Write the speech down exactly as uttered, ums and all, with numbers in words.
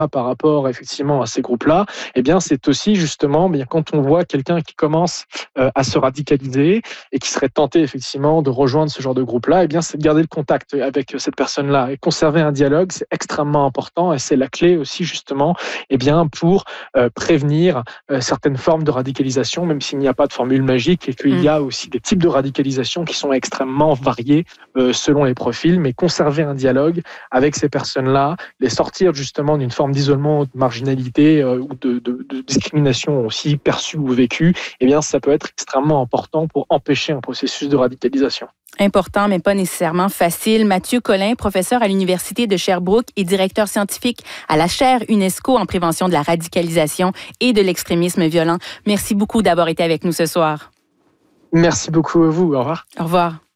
par rapport effectivement à ces groupes-là, eh bien c'est aussi justement bien quand on voit quelqu'un qui commence euh, à se radicaliser et qui serait tenté effectivement de rejoindre ce genre de groupe-là, eh bien c'est de garder le contact avec cette personne-là et conserver un dialogue, c'est extrêmement important et c'est la clé aussi justement eh bien pour euh, prévenir euh, certaines formes de radicalisation, même s'il n'y a pas de formule magique et qu'il y a aussi des types de radicalisation qui sont extrêmement variés euh, selon les profils, mais conserver un dialogue avec ces personnes-là, les sortir justement d'une forme d'isolement, de marginalité euh, ou de, de, de discrimination aussi perçue ou vécue, eh bien, ça peut être extrêmement important pour empêcher un processus de radicalisation. Important, mais pas nécessairement facile. Mathieu Collin, professeur à l'Université de Sherbrooke et directeur scientifique à la chaire UNESCO en prévention de la radicalisation et de l'extrémisme violent. Merci beaucoup d'avoir été avec nous ce soir. Merci beaucoup à vous. Au revoir. Au revoir.